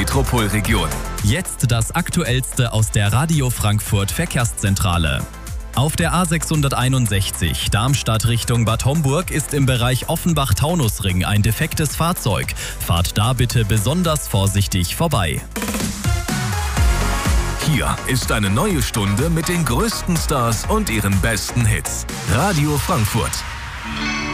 Metropolregion. Jetzt das Aktuellste aus der Radio Frankfurt Verkehrszentrale. Auf der A661 Darmstadt Richtung Bad Homburg ist im Bereich Offenbach-Taunusring ein defektes Fahrzeug. Fahrt da bitte besonders vorsichtig vorbei. Hier ist eine neue Stunde mit den größten Stars und ihren besten Hits. Radio Frankfurt.